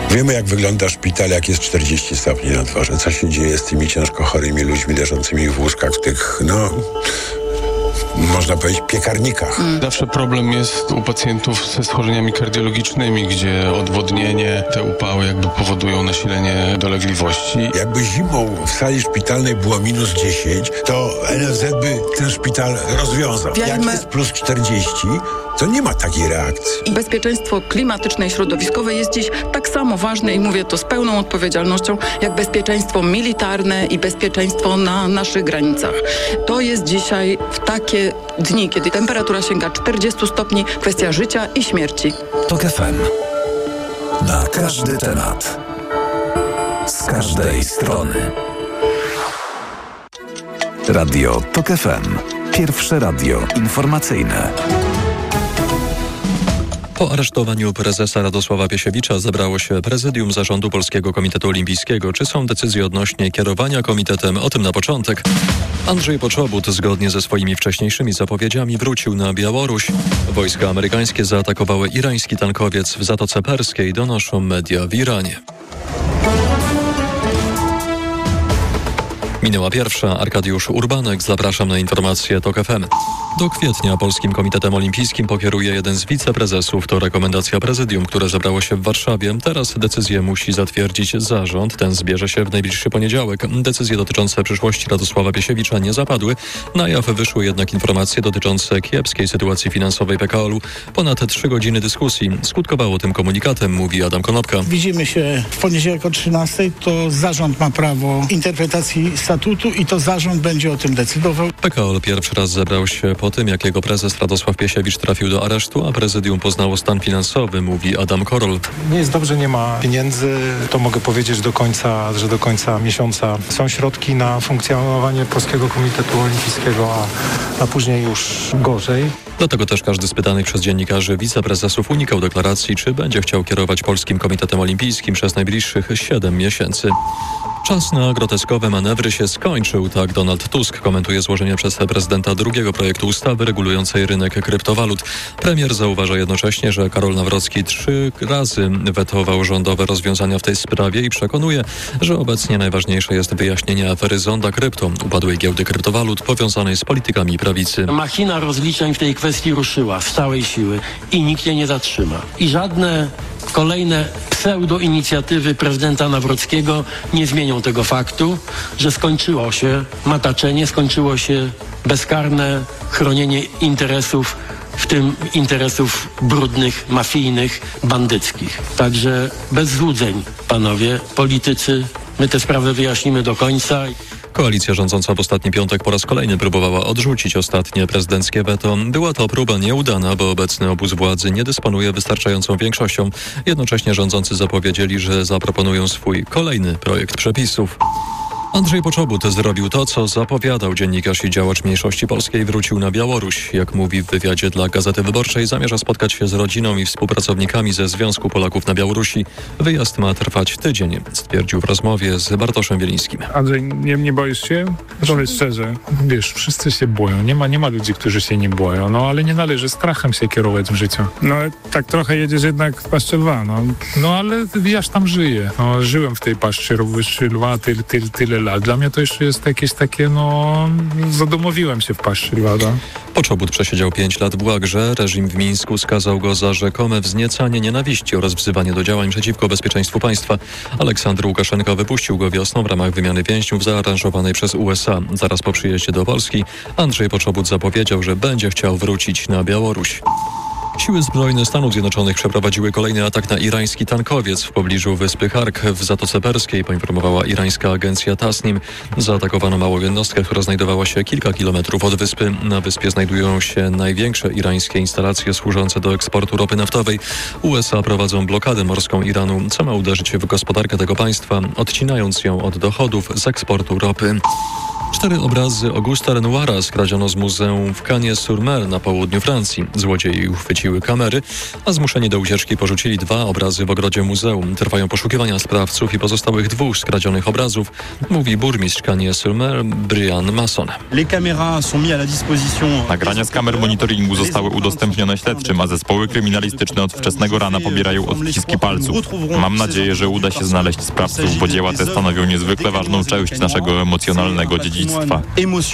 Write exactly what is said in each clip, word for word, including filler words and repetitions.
Wiemy, jak wygląda szpital, jak jest czterdzieści stopni na dworze. Co się dzieje z tymi ciężko chorymi ludźmi leżącymi w łóżkach, w tych, no... można powiedzieć, piekarnikach. Zawsze problem jest u pacjentów ze schorzeniami kardiologicznymi, gdzie odwodnienie, te upały jakby powodują nasilenie dolegliwości. Jakby zimą w sali szpitalnej było minus dziesięć, to N F Z by ten szpital rozwiązał. Jak jest plus czterdzieści, to nie ma takiej reakcji. I bezpieczeństwo klimatyczne i środowiskowe jest dziś tak samo ważne i mówię to z pełną odpowiedzialnością, jak bezpieczeństwo militarne i bezpieczeństwo na naszych granicach. To jest dzisiaj w takie dni, kiedy temperatura sięga czterdzieści stopni, kwestia życia i śmierci. TOK F M. Na każdy temat. Z każdej strony. Radio TOK F M. Pierwsze radio informacyjne. Po aresztowaniu prezesa Radosława Piesiewicza zebrało się prezydium Zarządu Polskiego Komitetu Olimpijskiego. Czy są decyzje odnośnie kierowania komitetem? O tym na początek. Andrzej Poczobut zgodnie ze swoimi wcześniejszymi zapowiedziami wrócił na Białoruś. Wojska amerykańskie zaatakowały irański tankowiec w Zatoce Perskiej, donoszą media w Iranie. Minęła pierwsza. Arkadiusz Urbanek. Zapraszam na informacje TOK F M. Do kwietnia Polskim Komitetem Olimpijskim pokieruje jeden z wiceprezesów. To rekomendacja prezydium, które zebrało się w Warszawie. Teraz decyzję musi zatwierdzić zarząd. Ten zbierze się w najbliższy poniedziałek. Decyzje dotyczące przyszłości Radosława Piesiewicza nie zapadły. Na jaw wyszły jednak informacje dotyczące kiepskiej sytuacji finansowej P K O L-u. Ponad trzy godziny dyskusji. Skutkowało tym komunikatem, mówi Adam Konopka. Widzimy się w poniedziałek o trzynastej. To zarząd ma prawo interpretacji statutu i to zarząd będzie o tym decydował. P K O L pierwszy raz zebrał się po tym, jak jego prezes Radosław Piesiewicz trafił do aresztu, a prezydium poznało stan finansowy, mówi Adam Korol. Nie jest dobrze, nie ma pieniędzy. To mogę powiedzieć do końca, że do końca miesiąca są środki na funkcjonowanie Polskiego Komitetu Olimpijskiego, a, a później już gorzej. Dlatego też każdy z pytanych przez dziennikarzy wiceprezesów unikał deklaracji, czy będzie chciał kierować Polskim Komitetem Olimpijskim przez najbliższych siedem miesięcy. Czas na groteskowe manewry się skończył, tak Donald Tusk komentuje złożenie przez prezydenta drugiego projektu ustawy regulującej rynek kryptowalut. Premier zauważa jednocześnie, że Karol Nawrocki trzy razy wetował rządowe rozwiązania w tej sprawie i przekonuje, że obecnie najważniejsze jest wyjaśnienie afery Zonda Krypto, upadłej giełdy kryptowalut powiązanej z politykami prawicy. Machina rozliczeń w tej kwestii ruszyła z całej siły i nikt jej nie zatrzyma. I żadne kolejne pseudo-inicjatywy prezydenta Nawrockiego nie zmienią tego faktu, że skończyło się mataczenie, skończyło się bezkarne chronienie interesów, w tym interesów brudnych, mafijnych, bandyckich. Także bez złudzeń, panowie politycy, my tę sprawę wyjaśnimy do końca. Koalicja rządząca w ostatni piątek po raz kolejny próbowała odrzucić ostatnie prezydenckie weto. Była to próba nieudana, bo obecny obóz władzy nie dysponuje wystarczającą większością. Jednocześnie rządzący zapowiedzieli, że zaproponują swój kolejny projekt przepisów. Andrzej Poczobut zrobił to, co zapowiadał. Dziennikarz i działacz mniejszości polskiej wrócił na Białoruś. Jak mówi w wywiadzie dla Gazety Wyborczej, zamierza spotkać się z rodziną i współpracownikami ze Związku Polaków na Białorusi. Wyjazd ma trwać tydzień, stwierdził w rozmowie z Bartoszem Wielińskim. Andrzej, nie, nie boisz się? Powiedz szczerze, wiesz, wszyscy się boją. Nie ma, nie ma ludzi, którzy się nie boją, no ale nie należy strachem się kierować w życiu. No tak trochę jedziesz jednak w paszczy lwa, no, no ale ja tam żyję. No, żyłem w tej paszczy lwa tyle, tyle, tyle lat. Dla mnie to jeszcze jest jakieś takie, no, zadomowiłem się w paszczy lwa. Poczobut przesiedział pięć lat w łagrze. Reżim w Mińsku skazał go za rzekome wzniecanie nienawiści oraz wzywanie do działań przeciwko bezpieczeństwu państwa. Aleksander Łukaszenka wypuścił go wiosną w ramach wymiany więźniów zaaranżowanej przez U S A. Zaraz po przyjeździe do Polski Andrzej Poczobut zapowiedział, że będzie chciał wrócić na Białoruś. Siły zbrojne Stanów Zjednoczonych przeprowadziły kolejny atak na irański tankowiec w pobliżu wyspy Hark w Zatoce Perskiej, poinformowała irańska agencja Tasnim. Zaatakowano małą jednostkę, która znajdowała się kilka kilometrów od wyspy. Na wyspie znajdują się największe irańskie instalacje służące do eksportu ropy naftowej. U S A prowadzą blokadę morską Iranu, co ma uderzyć w gospodarkę tego państwa, odcinając ją od dochodów z eksportu ropy. Cztery obrazy Augusta Renoira skradziono z muzeum w Cagnes-sur-Mer na południu Francji. Złodziei uchwycili chwyciły kamery, a zmuszeni do ucieczki porzucili dwa obrazy w ogrodzie muzeum. Trwają poszukiwania sprawców i pozostałych dwóch skradzionych obrazów, mówi burmistrz Cagnes-sur-Mer Brian Masson. Nagrania z kamer monitoringu zostały udostępnione śledczym, a zespoły kryminalistyczne od wczesnego rana pobierają odciski palców. Mam nadzieję, że uda się znaleźć sprawców, bo dzieła te stanowią niezwykle ważną część naszego emocjonalnego dziedzictwa.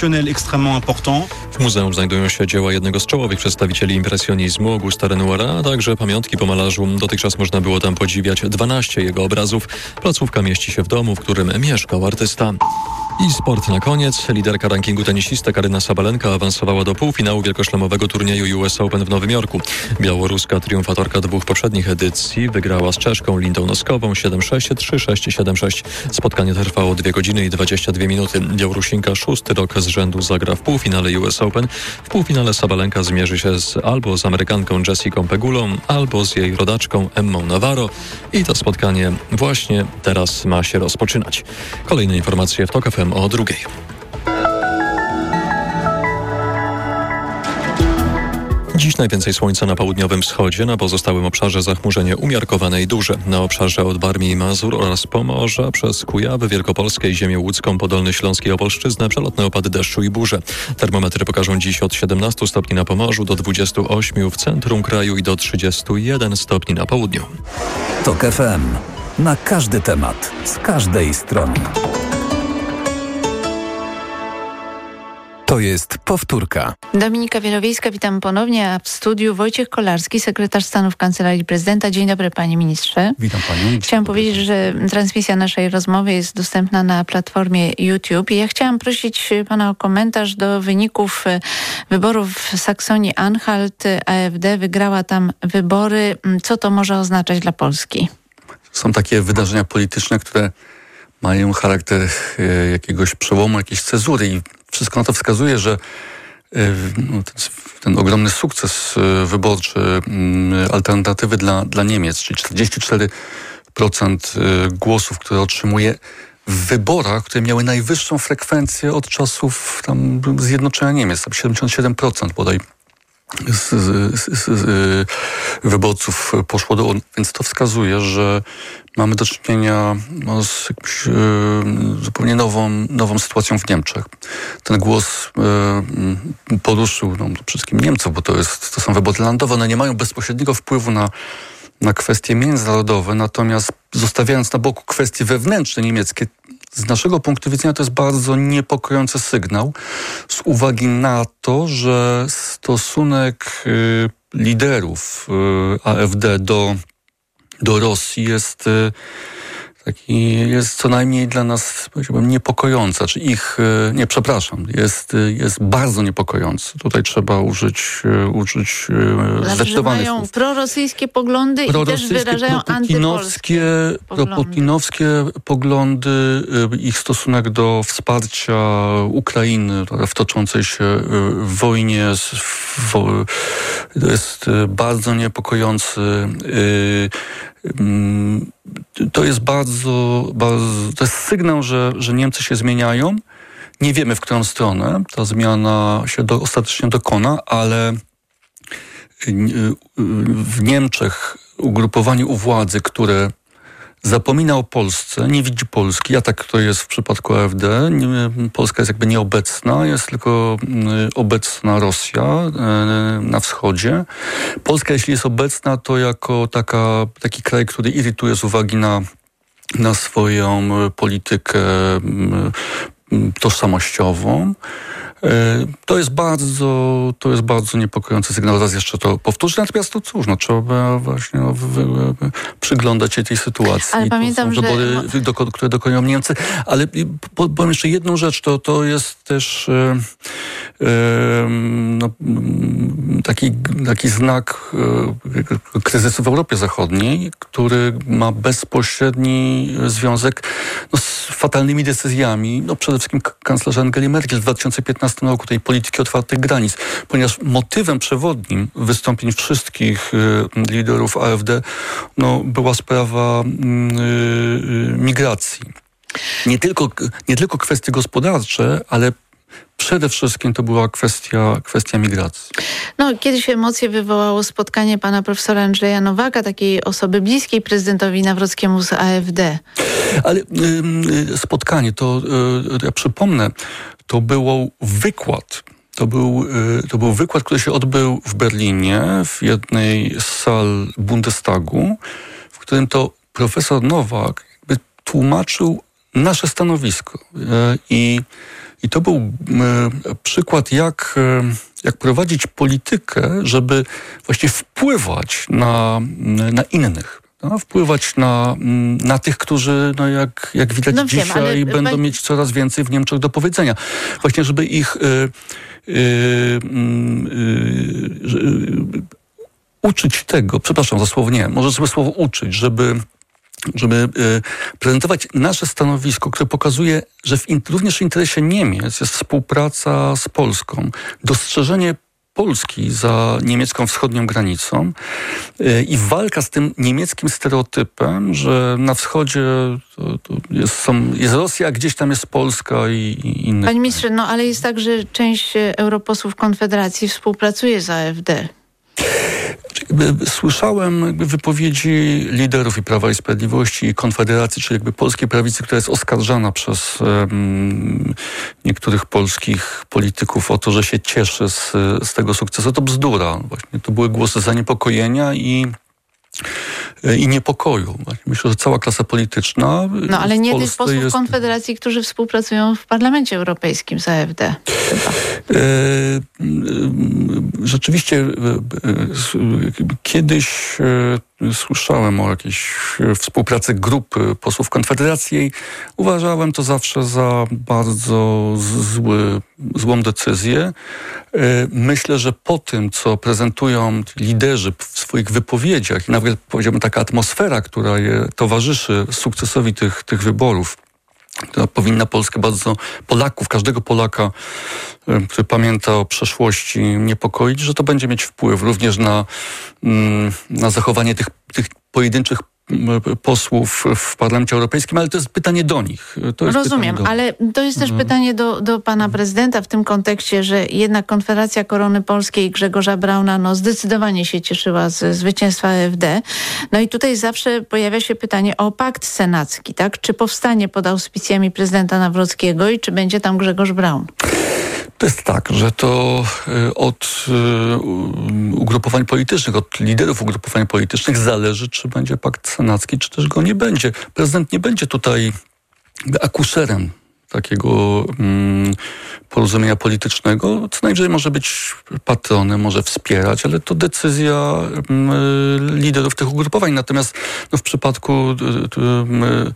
W muzeum znajdują się dzieła jednego z czołowych przedstawicieli impresjonizmu, Augusta Renoira, a także pamiątki po malarzu. Dotychczas można było tam podziwiać dwanaście jego obrazów. Placówka mieści się w domu, w którym mieszkał artysta. I sport na koniec. Liderka rankingu tenisistek Aryna Sabalenka awansowała do półfinału wielkoszlemowego turnieju U S Open w Nowym Jorku. Białoruska triumfatorka dwóch poprzednich edycji wygrała z Czeszką Lindą Noskową siedem sześć, trzy sześć, siedem sześć. Spotkanie trwało dwie godziny i dwadzieścia dwie minuty. Białorusinka szósty rok z rzędu zagra w półfinale U S Open. W półfinale Sabalenka zmierzy się z, albo z Amerykanką Jessicą Pegulą, albo z jej rodaczką Emmą Navarro. I to spotkanie właśnie teraz ma się rozpoczynać. Kolejne informacje w TOK F M o drugiej. Dziś najwięcej słońca na południowym wschodzie, na pozostałym obszarze zachmurzenie umiarkowane i duże. Na obszarze od Warmii i Mazur oraz Pomorza przez Kujawy, Wielkopolskę i ziemię łódzką, Podolny Śląsk i Opolszczyznę przelotne opady deszczu i burze. Termometry pokażą dziś od siedemnastu stopni na Pomorzu do dwudziestu ośmiu w centrum kraju i do trzydziestu jeden stopni na południu. TOK F M. Na każdy temat, z każdej strony. To jest powtórka. Dominika Wielowiejska, witam ponownie, a w studiu Wojciech Kolarski, sekretarz stanu w Kancelarii Prezydenta. Dzień dobry, panie ministrze. Witam panią. Chciałam powiedzieć, że transmisja naszej rozmowy jest dostępna na platformie YouTube. I ja chciałam prosić pana o komentarz do wyników wyborów w Saksonii-Anhalt. A F D wygrała tam wybory. Co to może oznaczać dla Polski? Są takie wydarzenia polityczne, które mają charakter jakiegoś przełomu, jakiejś cezury i wszystko na to wskazuje, że no, ten, ten ogromny sukces wyborczy Alternatywy dla, dla Niemiec, czyli czterdzieści cztery procent głosów, które otrzymuje w wyborach, które miały najwyższą frekwencję od czasów tam zjednoczenia Niemiec, tam siedemdziesiąt siedem procent bodaj z, z, z, z wyborców poszło do urn. Więc to wskazuje, że mamy do czynienia no, z jakąś, y, zupełnie nową, nową sytuacją w Niemczech. Ten głos y, poruszył no, przede wszystkim Niemców, bo to, jest, to są wybory landowe. One nie mają bezpośredniego wpływu na, na kwestie międzynarodowe, natomiast zostawiając na boku kwestie wewnętrzne niemieckie, z naszego punktu widzenia to jest bardzo niepokojący sygnał z uwagi na to, że stosunek y, liderów y, A F D do, do Rosji jest y, taki, jest co najmniej dla nas, powiedziałbym, niepokojący. Znaczy ich, y, nie, przepraszam, jest, y, jest bardzo niepokojący. Tutaj trzeba użyć, y, użyć y, zdecydowanych mają słów. prorosyjskie poglądy i też wyrażają antypolskie proputinowskie poglądy, ich stosunek do wsparcia Ukrainy w toczącej się wojnie jest bardzo niepokojący. To jest bardzo, bardzo to jest sygnał, że, że Niemcy się zmieniają. Nie wiemy, w którą stronę ta zmiana się do, ostatecznie dokona, ale w Niemczech ugrupowanie u władzy, które zapomina o Polsce, nie widzi Polski, a tak to jest w przypadku A F D. Polska jest jakby nieobecna, jest tylko obecna Rosja na wschodzie. Polska, jeśli jest obecna, to jako taka, taki kraj, który irytuje z uwagi na, na swoją politykę tożsamościową. To jest bardzo, to jest bardzo niepokojący sygnał. Raz jeszcze to powtórzę. Natomiast to cóż, no, trzeba właśnie no, w, w, przyglądać się tej sytuacji. Ale pamiętam, to są wybory, że... do, które dokonują Niemcy. Ale powiem jeszcze jedną rzecz. To, to jest też e, e, no, taki, taki znak e, kryzysu w Europie Zachodniej, który ma bezpośredni związek no, z fatalnymi decyzjami. No, przede wszystkim kanclerza Angeli Merkel w dwa tysiące piętnastym roku tej polityki otwartych granic, ponieważ motywem przewodnim wystąpień wszystkich y, liderów A F D no, była sprawa y, y, migracji. Nie tylko, nie tylko kwestie gospodarcze, ale przede wszystkim to była kwestia, kwestia migracji. No, kiedyś emocje wywołało spotkanie pana profesora Andrzeja Nowaka, takiej osoby bliskiej prezydentowi Nawrockiemu z A F D. Ale y, spotkanie, to y, ja przypomnę, to był wykład. To był, y, to był wykład, który się odbył w Berlinie, w jednej z sal Bundestagu, w którym to profesor Nowak jakby tłumaczył nasze stanowisko. Y, i, I to był y, przykład, jak, y, jak prowadzić politykę, żeby właśnie wpływać na, na innych. No, wpływać na, na tych, którzy, no jak, jak widać no wiem, dzisiaj, ale... będą mieć coraz więcej w Niemczech do powiedzenia. Właśnie, żeby ich y, y, y, y, y, uczyć tego, przepraszam za słowo, nie, może sobie słowo uczyć, żeby żeby y, prezentować nasze stanowisko, które pokazuje, że w in, również w interesie Niemiec jest współpraca z Polską, dostrzeżenie Polski za niemiecką wschodnią granicą yy, i walka z tym niemieckim stereotypem, że na wschodzie to, to jest, są, jest Rosja, gdzieś tam jest Polska i, i inne. Panie ministrze, no ale jest tak, że część europosłów Konfederacji współpracuje z A F D. Słyszałem jakby wypowiedzi liderów i Prawa i Sprawiedliwości i Konfederacji, czy jakby polskiej prawicy, która jest oskarżana przez um, niektórych polskich polityków o to, że się cieszy z, z tego sukcesu. To bzdura. Właśnie to były głosy zaniepokojenia i i niepokoju. Myślę, że cała klasa polityczna. No ale nie tych posłów jest... Konfederacji, którzy współpracują w Parlamencie Europejskim z A F D. E, rzeczywiście e, kiedyś e, słyszałem o jakiejś współpracy grupy posłów Konfederacji. Uważałem to zawsze za bardzo zły, złą decyzję. E, myślę, że po tym, co prezentują liderzy w swoich wypowiedziach i nawet powiedziałbym taka atmosfera, która je towarzyszy sukcesowi tych, tych wyborów, która powinna Polskę bardzo, Polaków, każdego Polaka, który pamięta o przeszłości, niepokoić, że to będzie mieć wpływ również na, na zachowanie tych, tych pojedynczych posłów w Parlamencie Europejskim, ale to jest pytanie do nich. To jest Rozumiem, do... ale to jest też mhm. pytanie do, do pana prezydenta w tym kontekście, że jednak Konfederacja Korony Polskiej Grzegorza Brauna no, zdecydowanie się cieszyła z zwycięstwa A F D. No i tutaj zawsze pojawia się pytanie o pakt senacki, tak? Czy powstanie pod auspicjami prezydenta Nawrockiego i czy będzie tam Grzegorz Braun? To jest tak, że to od ugrupowań politycznych, od liderów ugrupowań politycznych zależy, czy będzie pakt senacki, czy też go nie będzie. Prezydent nie będzie tutaj akuszerem takiego mm, porozumienia politycznego. Co najwyżej może być patronem, może wspierać, ale to decyzja mm, liderów tych ugrupowań. Natomiast no, w przypadku mm,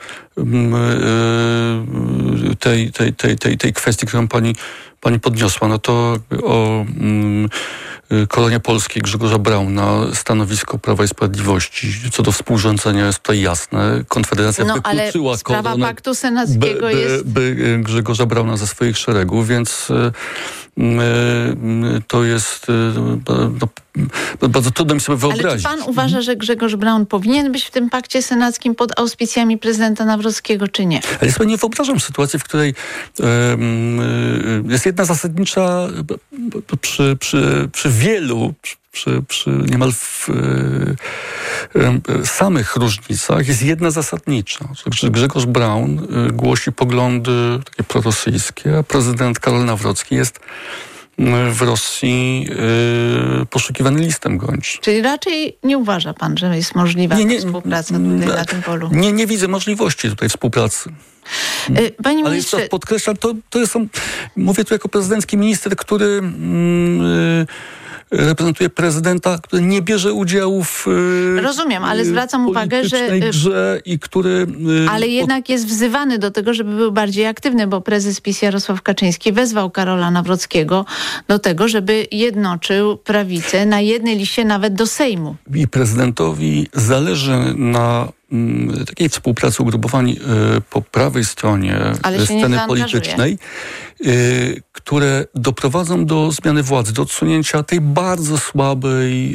mm, tej, tej, tej, tej, tej kwestii, którą pani Pani podniosła, no to o mm, Koronie Polskiej Grzegorza Brauna stanowisko Prawa i Sprawiedliwości co do współrządzenia jest tutaj jasne. Konfederacja no, wykluczyła sprawa Koronę, paktu senackiego by, by, jest... by Grzegorza Brauna ze swoich szeregów, więc y, y, to jest y, no, bardzo trudno mi sobie wyobrazić. Ale czy pan uważa, że Grzegorz Braun powinien być w tym pakcie senackim pod auspicjami prezydenta Nawrockiego, czy nie? Ale ja sobie nie wyobrażam sytuacji, w której y, y, jest jedna zasadnicza przy, przy, przy wielu, przy, przy niemal w, y, y, samych różnicach jest jedna zasadnicza. Że Grzegorz Braun y, głosi poglądy takie prorosyjskie, a prezydent Karol Nawrocki jest w Rosji y, poszukiwany listem gończym. Czyli raczej nie uważa pan, że jest możliwa nie, nie, współpraca tutaj nie, na tym polu? Nie, nie widzę możliwości tutaj współpracy. Panie Ale ministrze... jeszcze podkreślam, to, to są, mówię tu jako prezydencki minister, który mm, reprezentuje prezydenta, który nie bierze udziału w Rozumiem, ale zwracam uwagę, że... grze i który... Ale jednak jest wzywany do tego, żeby był bardziej aktywny, bo prezes PiS Jarosław Kaczyński wezwał Karola Nawrockiego do tego, żeby jednoczył prawicę na jednej liście nawet do Sejmu. I prezydentowi zależy na takiej współpracy ugrupowań y, po prawej stronie sceny politycznej, y, które doprowadzą do zmiany władzy, do odsunięcia tej bardzo słabej y,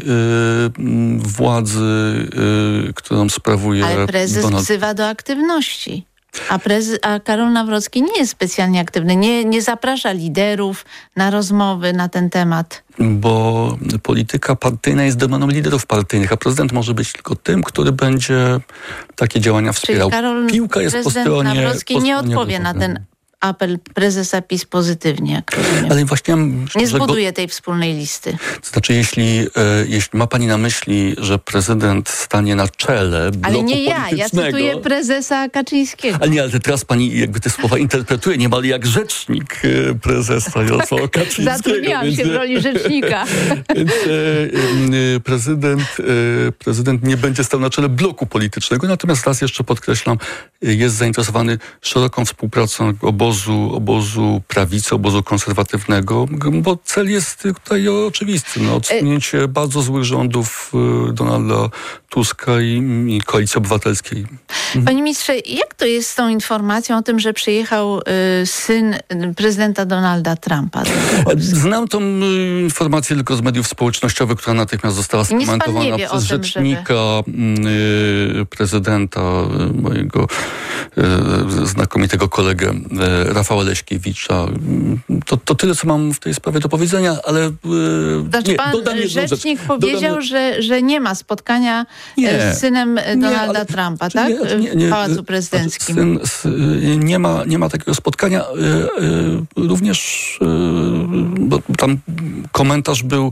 władzy, y, którą sprawuje Ale prezes Donald... wzywa do aktywności. A, prezy- a Karol Nawrocki nie jest specjalnie aktywny, nie, nie zaprasza liderów na rozmowy na ten temat. Bo polityka partyjna jest domeną liderów partyjnych, a prezydent może być tylko tym, który będzie takie działania wspierał. Czyli Karol, Piłka jest po stronie... Nawrocki po nie stronie odpowie na ten apel prezesa PiS pozytywnie, jak rozumiem. Ale właśnie nie zbuduje go... tej wspólnej listy. To znaczy, jeśli, e, jeśli ma pani na myśli, że prezydent stanie na czele bloku Ale nie ja, ja politycznego... cytuję prezesa Kaczyńskiego. Ale nie, ale teraz pani jakby te słowa interpretuje niemal jak rzecznik e, prezesa Jarosława Kaczyńskiego. Zatrudniłam więc, się w roli rzecznika. Więc e, e, prezydent, e, prezydent nie będzie stał na czele bloku politycznego, natomiast raz jeszcze podkreślam, jest zainteresowany szeroką współpracą obozu, obozu prawicy, obozu konserwatywnego, bo cel jest tutaj oczywisty. No, odsunięcie bardzo złych rządów Donalda Tuska i, i Koalicji Obywatelskiej. Panie ministrze, jak to jest z tą informacją o tym, że przyjechał y, syn prezydenta Donalda Trumpa? Znam tą y, informację tylko z mediów społecznościowych, która natychmiast została skomentowana przez tym, rzecznika żeby... y, prezydenta, y, mojego y, znakomitego kolegę y, Rafała Leśkiewicza. To, to tyle, co mam w tej sprawie do powiedzenia, ale y, znaczy nie, pan dodam rzecznik rzecz. powiedział, dodam... że, że nie ma spotkania nie, z synem Donalda nie, ale, Trumpa, tak? Nie, nie, nie, w Pałacu Prezydenckim. Syn, syn, nie, ma, nie ma takiego spotkania. Y, y, również y, bo tam komentarz był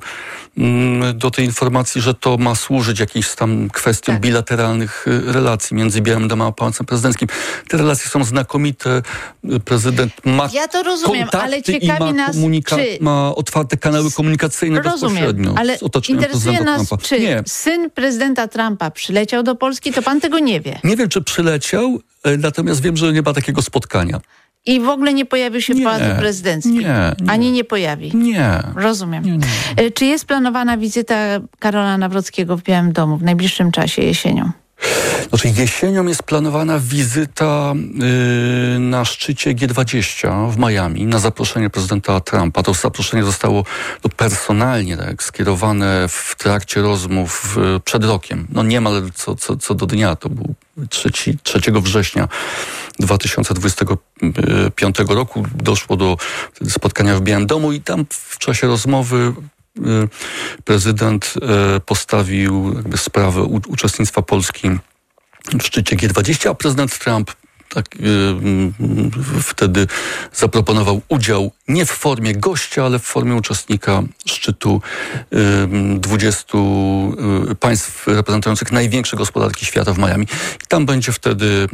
y, do tej informacji, że to ma służyć jakimś tam kwestiom tak. bilateralnych relacji między Białym Domem a Pałacem Prezydenckim. Te relacje są znakomite. Prezydent ma Ja to rozumiem, ale ciekawi ma nas, komunika- czy... ma otwarte kanały komunikacyjne rozumiem, bezpośrednio ale z otoczeniem interesuje prezydenta nas, Trumpa. czy Nie. syn prezydenta Trumpa przyleciał do Polski, to pan tego nie wie. Nie wiem, czy przyleciał, natomiast wiem, że nie ma takiego spotkania. I w ogóle nie pojawił się w Nie, Pałacu Prezydenckim? nie, nie. Ani nie pojawi? Nie. Rozumiem. Nie, nie. Czy jest planowana wizyta Karola Nawrockiego w Białym Domu w najbliższym czasie, jesienią? Znaczy jesienią jest planowana wizyta yy, na szczycie G dwadzieścia w Miami na zaproszenie prezydenta Trumpa. To zaproszenie zostało no, personalnie tak, skierowane w trakcie rozmów yy, przed rokiem. No niemal co, co, co do dnia. To był trzeciego września dwa tysiące dwudziestego piątego roku. Doszło do spotkania w Białym Domu i tam w czasie rozmowy prezydent postawił jakby sprawę uczestnictwa Polski w szczycie G dwadzieścia, a prezydent Trump tak, yy, wtedy zaproponował udział nie w formie gościa, ale w formie uczestnika szczytu yy, dwudziestu yy, państw reprezentujących największe gospodarki świata w Miami. I tam będzie wtedy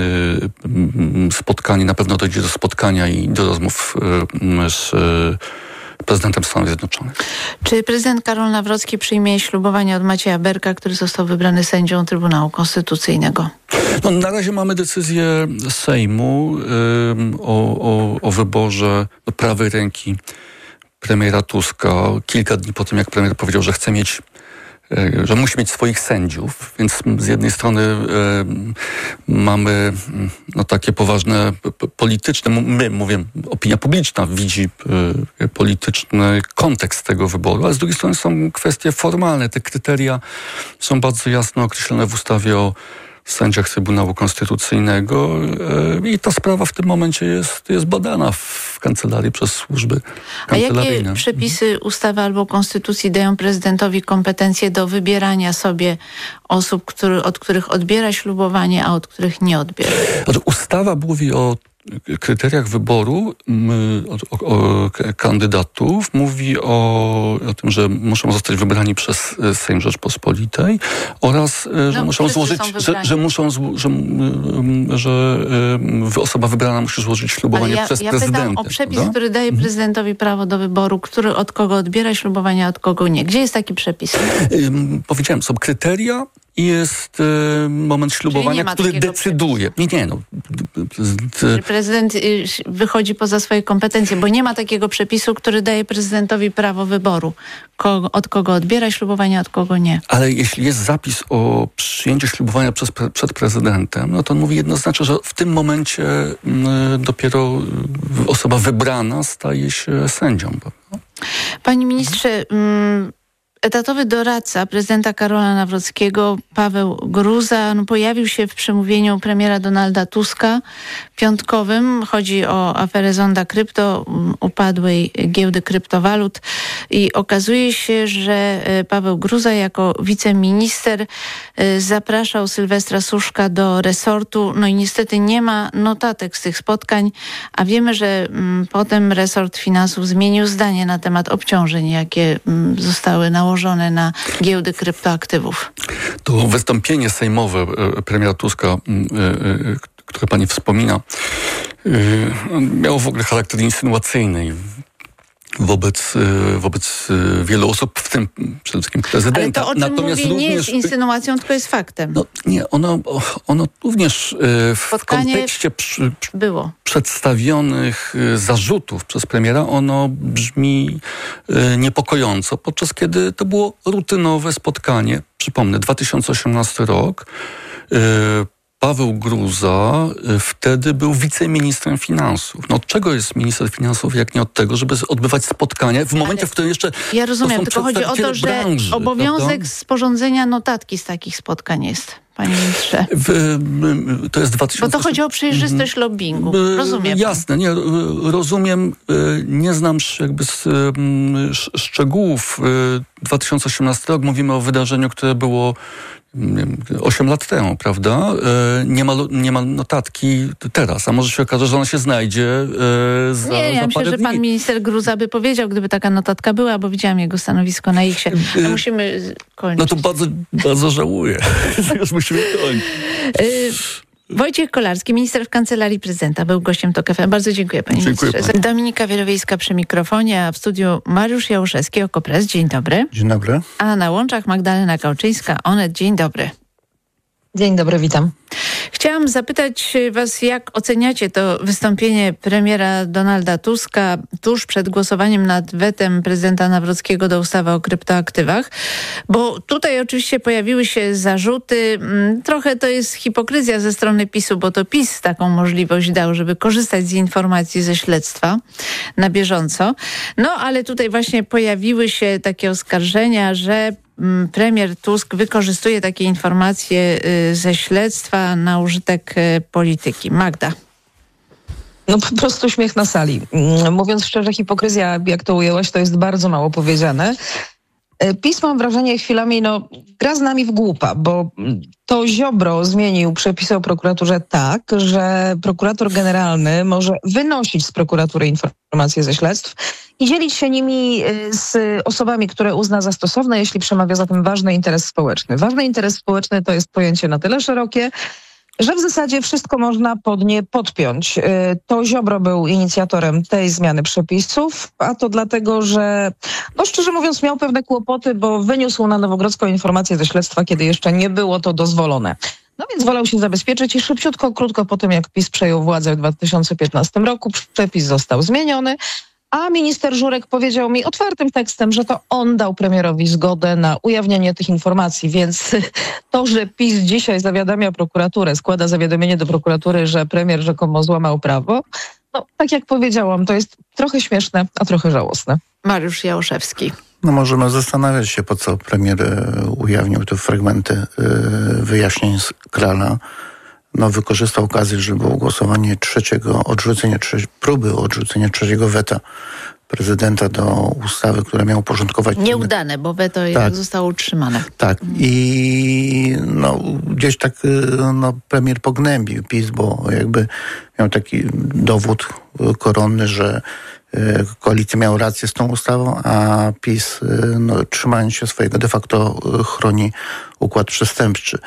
yy, spotkanie, na pewno dojdzie do spotkania i do rozmów yy, z yy, prezydentem Stanów Zjednoczonych. Czy prezydent Karol Nawrocki przyjmie ślubowanie od Macieja Berka, który został wybrany sędzią Trybunału Konstytucyjnego? No, na razie mamy decyzję Sejmu y, o, o, o wyborze do prawej ręki premiera Tuska. Kilka dni po tym, jak premier powiedział, że chce mieć że musi mieć swoich sędziów, więc z jednej strony y, mamy no, takie poważne p- polityczne, my, mówię, opinia publiczna widzi y, polityczny kontekst tego wyboru, a z drugiej strony są kwestie formalne. Te kryteria są bardzo jasno określone w ustawie o sędziach Trybunału Konstytucyjnego yy, i ta sprawa w tym momencie jest, jest badana w kancelarii przez służby kancelaryjne. A jakie przepisy ustawy albo konstytucji dają prezydentowi kompetencje do wybierania sobie osób, który, od których odbiera ślubowanie, a od których nie odbiera? Znaczy, ustawa mówi o kryteriach wyboru o, o kandydatów, mówi o, o tym, że muszą zostać wybrani przez Sejm Rzeczpospolitej oraz, że no, muszą złożyć, że, że muszą, że, że osoba wybrana musi złożyć ślubowanie ja, przez ja prezydenta. Ja pytam o przepis, prawda? który daje prezydentowi prawo do wyboru, który od kogo odbiera ślubowanie, a od kogo nie. Gdzie jest taki przepis? Ym, powiedziałem, są kryteria i jest y, moment ślubowania, który decyduje. Przepisu. Nie, nie, no. Czyli prezydent y, wychodzi poza swoje kompetencje, bo nie ma takiego przepisu, który daje prezydentowi prawo wyboru. Kogo, od kogo odbiera ślubowanie, od kogo nie. Ale jeśli jest zapis o przyjęciu ślubowania przez, przed prezydentem, no to on mówi jednoznacznie, że w tym momencie y, dopiero osoba wybrana staje się sędzią. Panie ministrze, mm, Etatowy doradca prezydenta Karola Nawrockiego, Paweł Gruza, no, pojawił się w przemówieniu premiera Donalda Tuska piątkowym. Chodzi o aferę Zonda Krypto, upadłej giełdy kryptowalut i okazuje się, że Paweł Gruza jako wiceminister zapraszał Sylwestra Suszka do resortu. No i niestety nie ma notatek z tych spotkań, a wiemy, że m, potem resort finansów zmienił zdanie na temat obciążeń, jakie m, zostały nałożone na giełdy kryptoaktywów. To wystąpienie sejmowe premiera Tuska, które pani wspomina, miało w ogóle charakter insynuacyjny wobec, wobec wielu osób, w tym przede wszystkim prezydenta. Ale to, o czym Natomiast mówię, również, nie jest insynuacją, tylko jest faktem. No nie, ono, ono również w Spotkanie kontekście przy, było. przedstawionych zarzutów przez premiera, ono brzmi niepokojąco, podczas kiedy to było rutynowe spotkanie. Przypomnę, dwa tysiące osiemnasty rok. Paweł Gruza wtedy był wiceministrem finansów. No od czego jest minister finansów, jak nie od tego, żeby odbywać spotkania w momencie, Ale w którym jeszcze ja rozumiem, tylko chodzi o to, że branży, obowiązek prawda? sporządzenia notatki z takich spotkań jest, panie ministrze. W, to jest dwa tysiące... Bo to chodzi o przejrzystość mm-hmm. lobbingu. Rozumiem. Jasne, nie, rozumiem. Nie znam jakby z, szczegółów. dwa tysiące osiemnasty rok, mówimy o wydarzeniu, które było osiem lat temu, prawda? Nie ma, nie ma notatki teraz, a może się okaże, że ona się znajdzie za, Nie, ja za myślę, parę że dni. pan minister Gruza by powiedział, gdyby taka notatka była, bo widziałam jego stanowisko na X-ie. A musimy kończyć. No to bardzo, bardzo żałuję. Już musimy kończyć. Wojciech Kolarski, minister w Kancelarii Prezydenta, był gościem TOK F M. Bardzo dziękuję, panie dziękuję ministrze. Pani. Dominika Wielowiejska przy mikrofonie, a w studiu Mariusz Jałuszewski, Okopres. Dzień dobry. Dzień dobry. A na łączach Magdalena Kauczyńska, Onet. Dzień dobry. Dzień dobry, witam. Chciałam zapytać was, jak oceniacie to wystąpienie premiera Donalda Tuska tuż przed głosowaniem nad wetem prezydenta Nawrockiego do ustawy o kryptoaktywach, bo tutaj oczywiście pojawiły się zarzuty, trochę to jest hipokryzja ze strony PiSu, bo to PiS taką możliwość dał, żeby korzystać z informacji ze śledztwa na bieżąco. No ale tutaj właśnie pojawiły się takie oskarżenia, że premier Tusk wykorzystuje takie informacje ze śledztwa na użytek polityki. Magda. No po prostu śmiech na sali. Mówiąc szczerze, hipokryzja, jak to ujęłaś, to jest bardzo mało powiedziane. PiS, mam wrażenie, chwilami no, gra z nami w głupa, bo to Ziobro zmienił przepisy o prokuraturze tak, że prokurator generalny może wynosić z prokuratury informacje ze śledztw i dzielić się nimi z osobami, które uzna za stosowne, jeśli przemawia za tym ważny interes społeczny. Ważny interes społeczny to jest pojęcie na tyle szerokie, że w zasadzie wszystko można pod nie podpiąć. To Ziobro był inicjatorem tej zmiany przepisów, a to dlatego, że no szczerze mówiąc miał pewne kłopoty, bo wyniósł na Nowogrodzką informację ze śledztwa, kiedy jeszcze nie było to dozwolone. No więc wolał się zabezpieczyć i szybciutko, krótko po tym, jak PiS przejął władzę w dwa tysiące piętnastym roku, przepis został zmieniony, a minister Żurek powiedział mi otwartym tekstem, że to on dał premierowi zgodę na ujawnienie tych informacji, więc to, że PiS dzisiaj zawiadamia prokuraturę, składa zawiadomienie do prokuratury, że premier rzekomo złamał prawo, no tak jak powiedziałam, to jest trochę śmieszne, a trochę żałosne. Mariusz Jałuszewski. No możemy zastanawiać się, po co premier ujawnił te fragmenty wyjaśnień z Krala. No, wykorzystał okazję, żeby było głosowanie trzeciego, odrzucenie, trze- próby odrzucenia trzeciego weta prezydenta do ustawy, która miała uporządkować... Nieudane, bo weto tak. jednak zostało utrzymane. Tak. I no, gdzieś tak no, premier pognębił PiS, bo jakby miał taki dowód koronny, że koalicja miała rację z tą ustawą, a PiS, no, trzymając się swojego, de facto chroni układ przestępczy.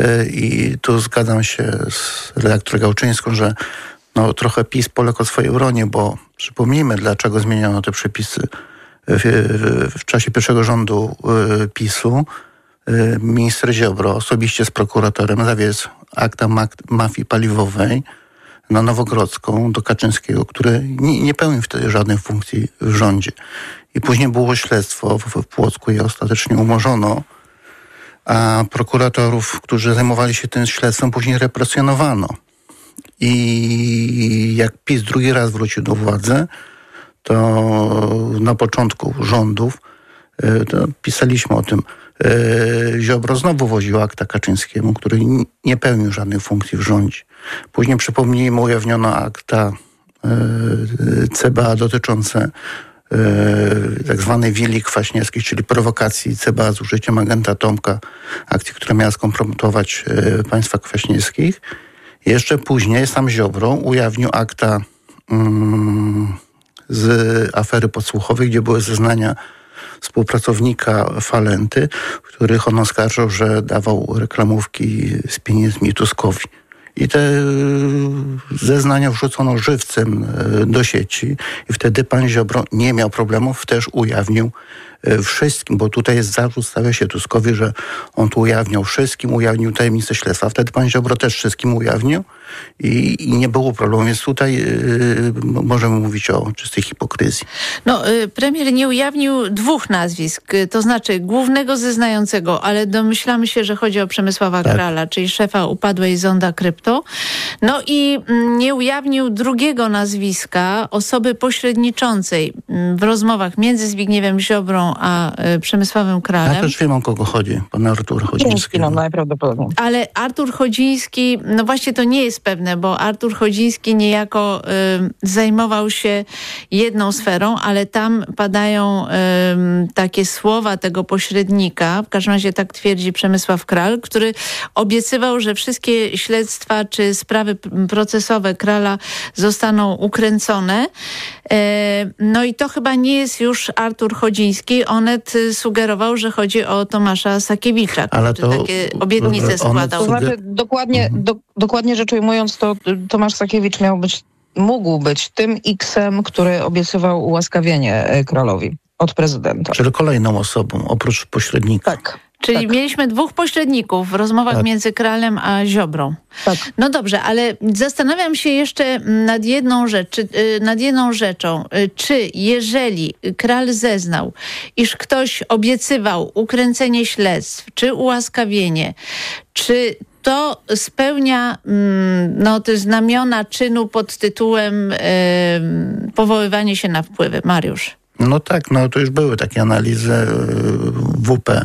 I tu zgadzam się z redaktor Gałczyńską, że no, trochę PiS poległ o swojej obronie, bo przypomnijmy, dlaczego zmieniono te przepisy. W, w, w czasie pierwszego rządu PiSu minister Ziobro osobiście z prokuratorem zawiózł akta mafii paliwowej na Nowogrodzką do Kaczyńskiego, który nie, nie pełnił wtedy żadnej funkcji w rządzie. I później było śledztwo w, w Płocku i ostatecznie umorzono, a prokuratorów, którzy zajmowali się tym śledztwem, później represjonowano. I jak PiS drugi raz wrócił do władzy, to na początku rządów to pisaliśmy o tym. Ziobro znowu woził akta Kaczyńskiemu, który nie pełnił żadnych funkcji w rządzie. Później, przypomnijmy, ujawniono akta C B A dotyczące tak zwanej willi kwaśniewskiej, czyli prowokacji C B A z użyciem agenta Tomka, akcji, która miała skompromitować państwa kwaśniewskich. Jeszcze później sam Ziobro ujawnił akta mm, z afery podsłuchowej, gdzie były zeznania współpracownika Falenty, których on oskarżał, że dawał reklamówki z pieniędzmi Tuskowi. I te zeznania wrzucono żywcem do sieci i wtedy pan Ziobro nie miał problemów, też ujawnił wszystkim, bo tutaj jest zarzut, stawia się Tuskowi, że on tu ujawniał wszystkim, ujawnił tajemnicę śledztwa. Wtedy pan Ziobro też wszystkim ujawnił i, i nie było problemu, więc tutaj yy, możemy mówić o czystej hipokryzji. No, y, premier nie ujawnił dwóch nazwisk, y, to znaczy głównego zeznającego, ale domyślamy się, że chodzi o Przemysława tak. Krala, czyli szefa upadłej Zonda Krypto. No i y, nie ujawnił drugiego nazwiska, osoby pośredniczącej y, w rozmowach między Zbigniewem Ziobrą a y, Przemysławem Kralem. Ja też wiem, o kogo chodzi, pan Artur Chodziński. No, najprawdopodobniej. Ale Artur Chodziński, no właśnie to nie jest pewne, bo Artur Chodziński niejako y, zajmował się jedną sferą, ale tam padają y, takie słowa tego pośrednika, w każdym razie tak twierdzi Przemysław Kral, który obiecywał, że wszystkie śledztwa czy sprawy procesowe Krala zostaną ukręcone. Y, no i to chyba nie jest już Artur Chodziński. Onet sugerował, że chodzi o Tomasza Sakiewicza, ale który to takie obietnice składał. To znaczy, dokładnie, mhm. do, dokładnie rzecz ujmując, to Tomasz Sakiewicz miał być, mógł być tym X-em, który obiecywał ułaskawienie Kralowi od prezydenta. Czyli kolejną osobą, oprócz pośrednika. Tak. Czyli tak. mieliśmy dwóch pośredników w rozmowach tak. między Kralem a Ziobrą. Tak. No dobrze, ale zastanawiam się jeszcze nad jedną rzecz, czy, nad jedną rzeczą. Czy jeżeli Kral zeznał, iż ktoś obiecywał ukręcenie śledztw, czy ułaskawienie, czy to spełnia no, te znamiona czynu pod tytułem e, powoływanie się na wpływy? Mariusz. No tak, no to już były takie analizy W P,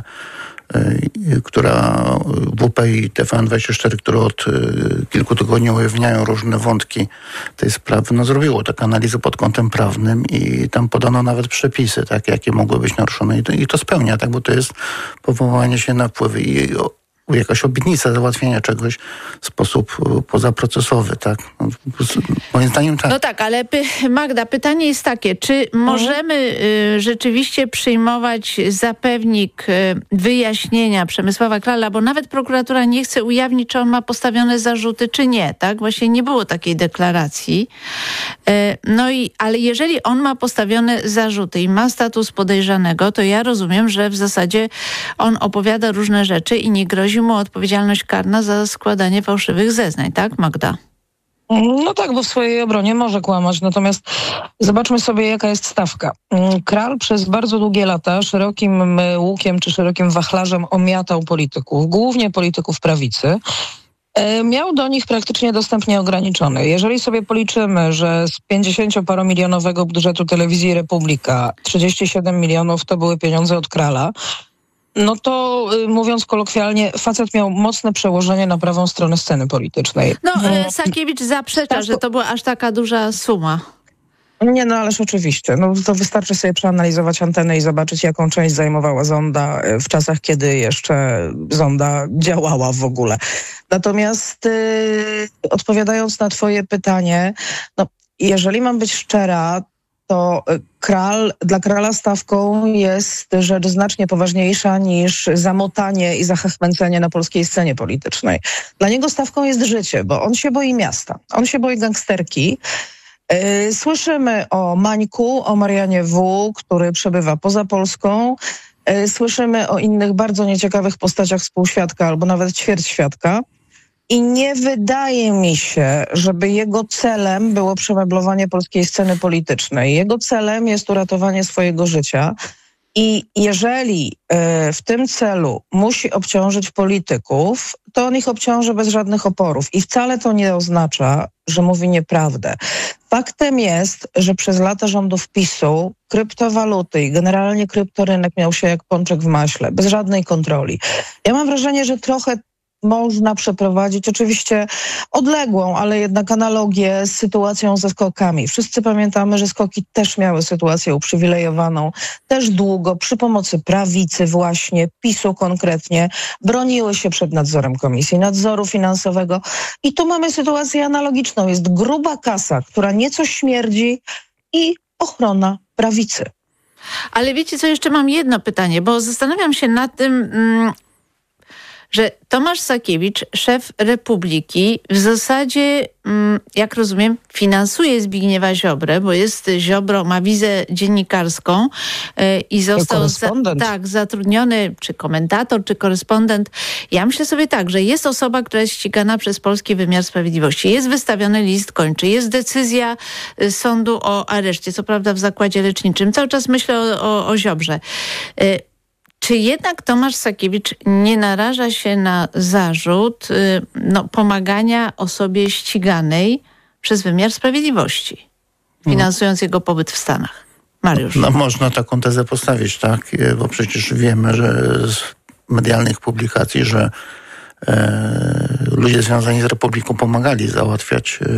która W P i T V N dwadzieścia cztery, które od kilku tygodni ujawniają różne wątki tej sprawy, no zrobiło takie analizy pod kątem prawnym i tam podano nawet przepisy, tak, jakie mogły być naruszone i to, i to spełnia, tak, bo to jest powoływanie się na wpływy i jakaś obietnica załatwienia czegoś w sposób pozaprocesowy, tak? No, moim zdaniem tak. No tak, ale py- Magda, pytanie jest takie, czy możemy y, rzeczywiście przyjmować za pewnik y, wyjaśnienia Przemysława Krala, bo nawet prokuratura nie chce ujawnić, czy on ma postawione zarzuty, czy nie, tak? Właśnie nie było takiej deklaracji. Y, no i, ale jeżeli on ma postawione zarzuty i ma status podejrzanego, to ja rozumiem, że w zasadzie on opowiada różne rzeczy i nie grozi mu odpowiedzialność karna za składanie fałszywych zeznań, tak, Magda? No tak, bo w swojej obronie może kłamać, natomiast zobaczmy sobie, jaka jest stawka. Kral przez bardzo długie lata szerokim łukiem czy szerokim wachlarzem omiatał polityków, głównie polityków prawicy. Miał do nich praktycznie dostęp nieograniczony. Jeżeli sobie policzymy, że z pięćdziesięcioparomilionowego budżetu telewizji Republika trzydzieści siedem milionów to były pieniądze od Krala, no to mówiąc kolokwialnie, facet miał mocne przełożenie na prawą stronę sceny politycznej. No, Sakiewicz zaprzecza, że to była aż taka duża suma. Nie, no ależ oczywiście. No, to wystarczy sobie przeanalizować antenę i zobaczyć, jaką część zajmowała Zonda w czasach, kiedy jeszcze Zonda działała w ogóle. Natomiast yy, odpowiadając na twoje pytanie, no, jeżeli mam być szczera, to Kral, dla Krala stawką jest rzecz znacznie poważniejsza niż zamotanie i zachachmęcenie na polskiej scenie politycznej. Dla niego stawką jest życie, bo on się boi miasta. On się boi gangsterki. Słyszymy o Mańku, o Marianie W., który przebywa poza Polską. Słyszymy o innych bardzo nieciekawych postaciach współświadka albo nawet ćwierćświadka. I nie wydaje mi się, żeby jego celem było przemeblowanie polskiej sceny politycznej. Jego celem jest uratowanie swojego życia. I jeżeli w tym celu musi obciążyć polityków, to on ich obciąży bez żadnych oporów. I wcale to nie oznacza, że mówi nieprawdę. Faktem jest, że przez lata rządów PiSu kryptowaluty i generalnie kryptorynek miał się jak pączek w maśle, bez żadnej kontroli. Ja mam wrażenie, że trochę można przeprowadzić oczywiście odległą, ale jednak analogię z sytuacją ze skokami. Wszyscy pamiętamy, że skoki też miały sytuację uprzywilejowaną, też długo, przy pomocy prawicy właśnie, PiSu konkretnie, broniły się przed nadzorem Komisji Nadzoru Finansowego. I tu mamy sytuację analogiczną. Jest gruba kasa, która nieco śmierdzi i ochrona prawicy. Ale wiecie co, jeszcze mam jedno pytanie, bo zastanawiam się nad tym... Mm, że Tomasz Sakiewicz, szef Republiki, w zasadzie, jak rozumiem, finansuje Zbigniewa Ziobrę, bo jest Ziobro, ma wizę dziennikarską i został za, tak, zatrudniony, czy komentator, czy korespondent. Ja myślę sobie tak, że jest osoba, która jest ścigana przez polski wymiar sprawiedliwości. Jest wystawiony list kończy, jest decyzja sądu o areszcie, co prawda w zakładzie leczniczym. Cały czas myślę o, o, o Ziobrze. Czy jednak Tomasz Sakiewicz nie naraża się na zarzut no, pomagania osobie ściganej przez wymiar sprawiedliwości, finansując jego pobyt w Stanach? Mariusz. No, można taką tezę postawić, tak? Bo przecież wiemy, że z medialnych publikacji, że e, ludzie związani z Republiką pomagali załatwiać e,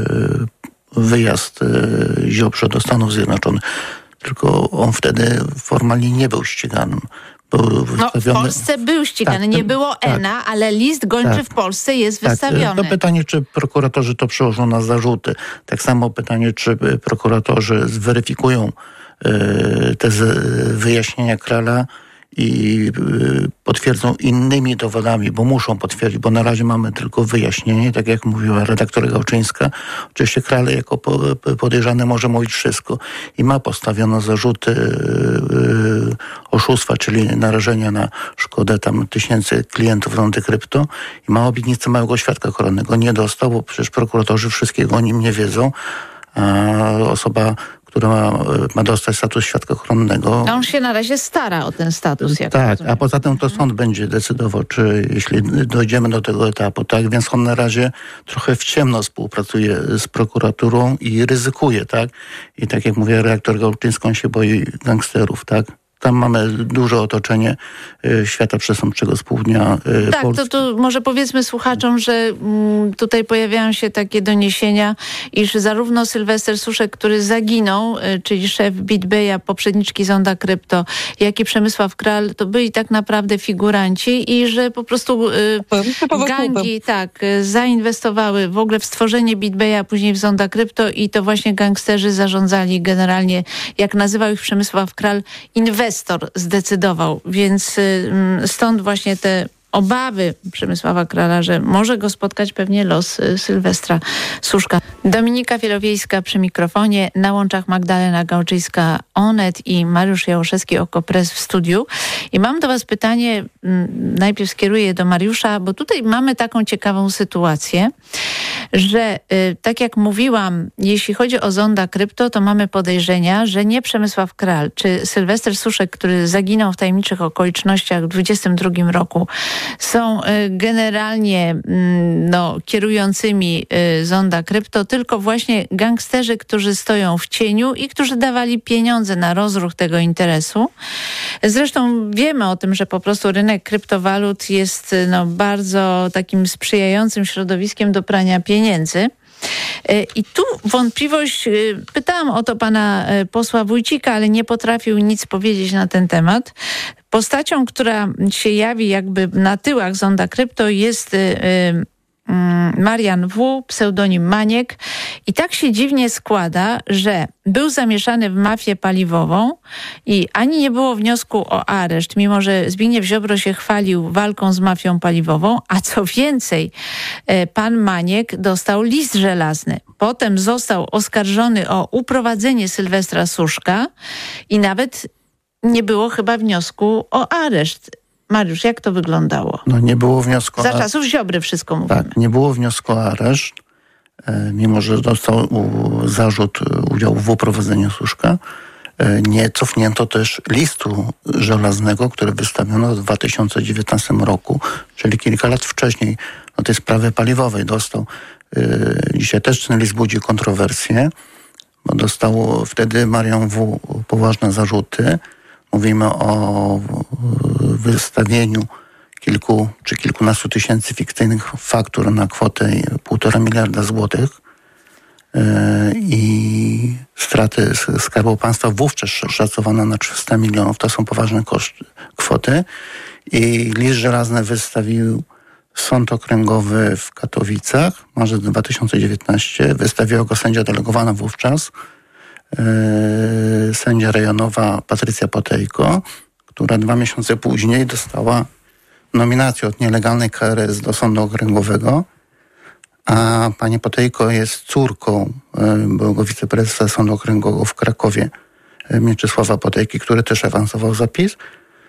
wyjazd e, Ziobrze do Stanów Zjednoczonych. Tylko on wtedy formalnie nie był ściganym. No, w Polsce był ścigany, tak, nie było tak, E N A, ale list gończy tak, w Polsce jest tak, wystawiony. To pytanie, czy prokuratorzy to przełożą na zarzuty. Tak samo pytanie, czy prokuratorzy zweryfikują y, te z, wyjaśnienia Krala i y, potwierdzą innymi dowodami, bo muszą potwierdzić, bo na razie mamy tylko wyjaśnienie, tak jak mówiła redaktor Gałczyńska. Oczywiście Kral jako po, podejrzany może mówić wszystko i ma postawiono zarzuty y, oszustwa, czyli narażenia na szkodę tam tysięcy klientów Rondy Krypto i ma obietnicę małego świadka koronnego. Nie dostał, bo przecież prokuratorzy wszystkiego o nim nie wiedzą, a osoba, która ma, ma dostać status świadka koronnego. On się na razie stara o ten status. Jak tak, rozumiem. A poza tym to sąd będzie decydował, czy jeśli dojdziemy do tego etapu, tak? Więc on na razie trochę w ciemno współpracuje z prokuraturą i ryzykuje, tak? I tak jak mówię, redaktor Gałczyński, on się boi gangsterów, tak? Tam mamy duże otoczenie y, świata przestępczego z południa y, Tak, Polski. to, to może powiedzmy słuchaczom, że mm, tutaj pojawiają się takie doniesienia, iż zarówno Sylwester Suszek, który zaginął, y, czyli szef BitBaya, poprzedniczki Zonda Krypto, jak i Przemysław Kral, to byli tak naprawdę figuranci i że po prostu y, gangi tak, y, zainwestowały w ogóle w stworzenie BitBaya, później w Zonda Krypto i to właśnie gangsterzy zarządzali generalnie, jak nazywał ich Przemysław Kral, inwestorami. Inwestor zdecydował, więc stąd właśnie te obawy Przemysława Krala, że może go spotkać pewnie los Sylwestra Suszka. Dominika Wielowiejska przy mikrofonie, na łączach Magdalena Gałczyńska, Onet i Mariusz Jałoszewski, Okopres w studiu. I mam do was pytanie, najpierw skieruję do Mariusza, bo tutaj mamy taką ciekawą sytuację, że tak jak mówiłam, jeśli chodzi o Zonda Krypto, to mamy podejrzenia, że nie Przemysław Kral czy Sylwester Suszek, który zaginął w tajemniczych okolicznościach w dwudziestym drugim roku, są generalnie no, kierującymi Zonda Krypto, tylko właśnie gangsterzy, którzy stoją w cieniu i którzy dawali pieniądze na rozruch tego interesu. Zresztą wiemy o tym, że po prostu rynek kryptowalut jest no, bardzo takim sprzyjającym środowiskiem do prania pieniędzy. I tu wątpliwość, pytałam o to pana posła Wójcika, ale nie potrafił nic powiedzieć na ten temat. Postacią, która się jawi jakby na tyłach Zonda Krypto jest Marian W., pseudonim Maniek. I tak się dziwnie składa, że był zamieszany w mafię paliwową i ani nie było wniosku o areszt, mimo że Zbigniew Ziobro się chwalił walką z mafią paliwową, a co więcej, pan Maniek dostał list żelazny. Potem został oskarżony o uprowadzenie Sylwestra Suszka i nawet nie było chyba wniosku o areszt. Mariusz, jak to wyglądało? No nie było wniosku. Za czasów Ziobry wszystko mówimy. Tak, nie było wniosku o areszt, e, mimo że dostał u, zarzut udziału w uprowadzeniu Suszka. Nie cofnięto też listu żelaznego, który wystawiono w dwa tysiące dziewiętnastym roku, czyli kilka lat wcześniej, do tej sprawy paliwowej dostał. Dzisiaj też ten list budzi kontrowersje, bo dostał wtedy Marian W. poważne zarzuty. Mówimy o wystawieniu kilku czy kilkunastu tysięcy fikcyjnych faktur na kwotę półtora miliarda złotych i straty Skarbu Państwa wówczas szacowano na trzysta milionów. To są poważne koszty, kwoty. I list żelazny wystawił Sąd Okręgowy w Katowicach, marzec dwa tysiące dziewiętnasty. Wystawiła go sędzia delegowana wówczas, yy, sędzia rejonowa Patrycja Potejko, która dwa miesiące później dostała nominację od nielegalnej K R S do Sądu Okręgowego, a pani Potejko jest córką yy, byłego wiceprezesa Sądu Okręgowego w Krakowie, yy, Mieczysława Potejki, który też awansował za PiS.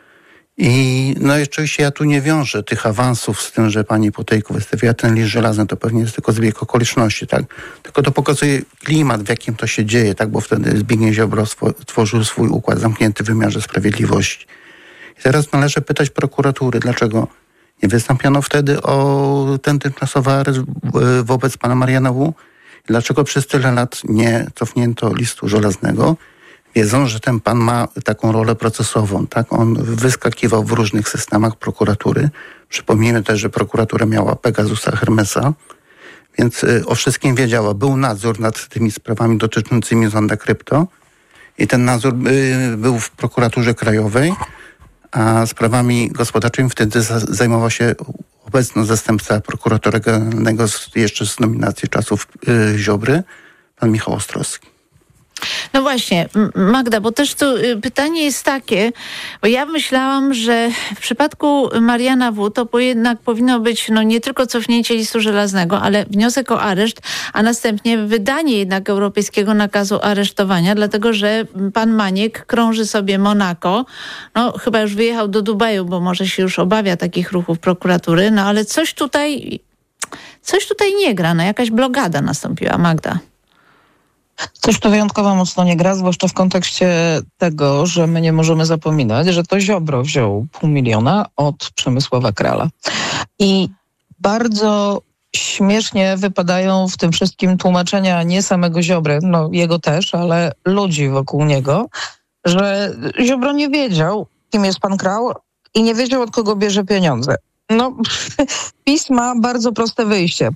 I no i oczywiście ja tu nie wiążę tych awansów z tym, że pani Potejko wystawiła ten list żelazny, to pewnie jest tylko zbieg okoliczności, tak? Tylko to pokazuje klimat, w jakim to się dzieje, tak? Bo wtedy Zbigniew Ziobro stworzył swój układ zamknięty w wymiarze sprawiedliwości. I teraz należy pytać prokuratury, dlaczego nie wystąpiono wtedy o ten tymczasowy areszt wobec pana Mariana W. Dlaczego przez tyle lat nie cofnięto listu żelaznego? Wiedzą, że ten pan ma taką rolę procesową, tak? On wyskakiwał w różnych systemach prokuratury. Przypomnijmy też, że prokuratura miała Pegasusa, Hermesa, więc o wszystkim wiedziała. Był nadzór nad tymi sprawami dotyczącymi Zonda Krypto i ten nadzór był w prokuraturze krajowej, a sprawami gospodarczymi wtedy zajmował się obecny zastępca prokuratora generalnego jeszcze z nominacji czasów Ziobry, pan Michał Ostrowski. No właśnie, Magda, bo też tu pytanie jest takie, bo ja myślałam, że w przypadku Mariana W. to jednak powinno być no nie tylko cofnięcie listu żelaznego, ale wniosek o areszt, a następnie wydanie jednak europejskiego nakazu aresztowania, dlatego że pan Maniek krąży sobie Monako, no chyba już wyjechał do Dubaju, bo może się już obawia takich ruchów prokuratury, no ale coś tutaj, coś tutaj nie gra, no jakaś blokada nastąpiła, Magda. Coś to wyjątkowo mocno nie gra, zwłaszcza w kontekście tego, że my nie możemy zapominać, że to Ziobro wziął pół miliona od Przemysława Krala. I bardzo śmiesznie wypadają w tym wszystkim tłumaczenia nie samego Ziobry, no jego też, ale ludzi wokół niego, że Ziobro nie wiedział, kim jest pan Kral i nie wiedział, od kogo bierze pieniądze. No, PiS ma bardzo proste wyjście.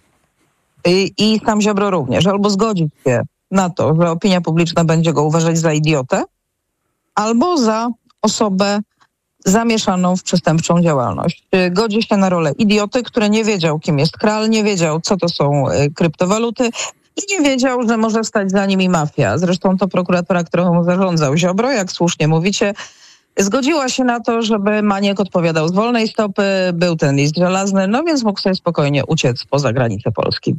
I, i sam Ziobro również. Albo zgodzić się na to, że opinia publiczna będzie go uważać za idiotę, albo za osobę zamieszaną w przestępczą działalność. Godzi się na rolę idioty, który nie wiedział, kim jest Kral, nie wiedział, co to są kryptowaluty i nie wiedział, że może stać za nimi mafia. Zresztą to prokuratura, którą zarządzał Ziobro, jak słusznie mówicie, zgodziła się na to, żeby Maniek odpowiadał z wolnej stopy, był ten list żelazny, no więc mógł sobie spokojnie uciec poza granicę Polski.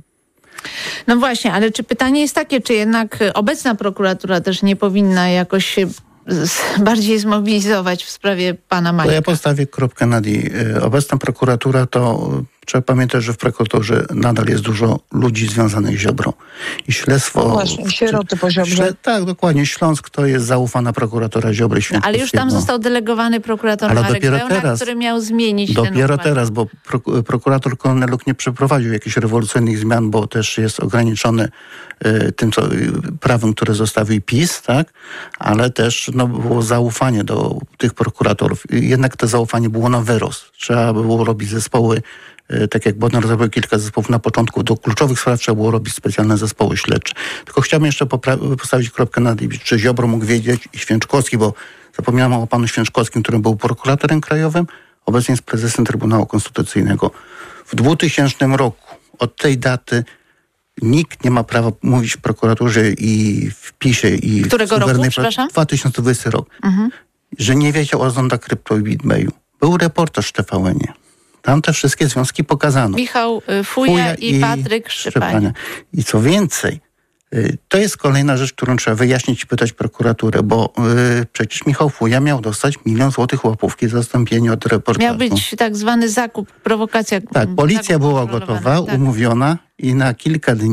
No właśnie, ale czy pytanie jest takie, czy jednak obecna prokuratura też nie powinna jakoś się bardziej zmobilizować w sprawie pana Majka? To ja postawię kropkę nad i. Obecna prokuratura to... Trzeba pamiętać, że w prokuraturze nadal jest dużo ludzi związanych z Ziobrą. I śledztwo... No właśnie, sieroty po Ziobrze. Śle, tak, dokładnie. Śląsk to jest zaufana prokuratura Ziobry Świętokrzyskiego. Ale już tam został delegowany prokurator Ale Marek dopiero Wełna, teraz, który miał zmienić ten Dopiero układ. teraz, bo pro, prokurator Korneluk nie przeprowadził jakichś rewolucyjnych zmian, bo też jest ograniczony y, tym co, y, prawem, które zostawił PiS, tak? Ale też no, było zaufanie do tych prokuratorów. Jednak to zaufanie było na wyrost. Trzeba było robić zespoły, tak jak Bodnar zrobił kilka zespołów na początku, do kluczowych spraw trzeba było robić specjalne zespoły śledcze. Tylko chciałbym jeszcze popra- postawić kropkę nad i, czy Ziobro mógł wiedzieć i Święczkowski, bo zapomniałem o panu Święczkowskim, który był prokuratorem krajowym, obecnie jest prezesem Trybunału Konstytucyjnego. W dwutysięcznym roku, od tej daty, nikt nie ma prawa mówić w prokuraturze i w PiSie i Którego w roku, pra- przepraszam? dwa tysiące dwudziesty rok, Mhm. że nie wiedział o Zonda Krypto i BitBayu. Był reportaż w T V N-ie. Tam te wszystkie związki pokazano. Michał Fuja, Fuja i, i Patryk Szczepania. I co więcej, to jest kolejna rzecz, którą trzeba wyjaśnić i pytać prokuraturę, bo yy, przecież Michał Fuja miał dostać milion złotych łapówki za zastąpienie od reportażu. Miał być tak zwany zakup, prowokacja. Tak, policja była gotowa, tak. umówiona i na kilka dni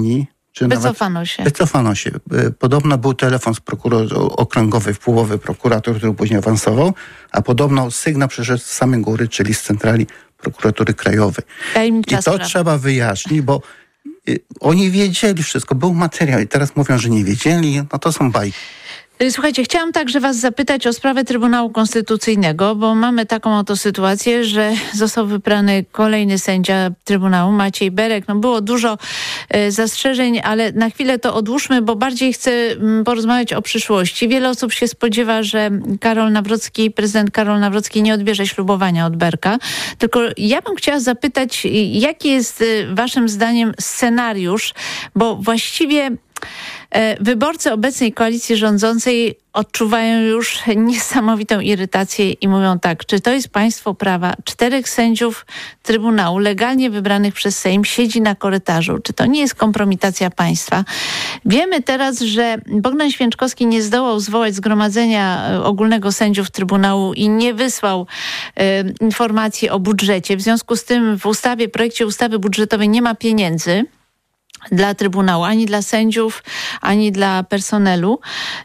Czy wycofano nawet, się. Wycofano się. Podobno był telefon z prokuratury okręgowej, wpływowy prokurator, który później awansował, a podobno sygnał przyszedł z samej góry, czyli z centrali prokuratury krajowej. Tajemnicza I to sprawa. trzeba wyjaśnić, bo y, oni wiedzieli wszystko, był materiał i teraz mówią, że nie wiedzieli, no to są bajki. Słuchajcie, chciałam także was zapytać o sprawę Trybunału Konstytucyjnego, bo mamy taką oto sytuację, że został wybrany kolejny sędzia Trybunału, Maciej Berek. No było dużo e, zastrzeżeń, ale na chwilę to odłóżmy, bo bardziej chcę m, porozmawiać o przyszłości. Wiele osób się spodziewa, że Karol Nawrocki, prezydent Karol Nawrocki nie odbierze ślubowania od Berka. Tylko ja bym chciała zapytać, jaki jest e, waszym zdaniem scenariusz, bo właściwie wyborcy obecnej koalicji rządzącej odczuwają już niesamowitą irytację i mówią tak, czy to jest państwo prawa? Czterech sędziów Trybunału legalnie wybranych przez Sejm siedzi na korytarzu. Czy to nie jest kompromitacja państwa? Wiemy teraz, że Bogdan Święczkowski nie zdołał zwołać zgromadzenia ogólnego sędziów Trybunału i nie wysłał e, informacji o budżecie. W związku z tym w ustawie, projekcie ustawy budżetowej nie ma pieniędzy dla Trybunału, ani dla sędziów, ani dla personelu.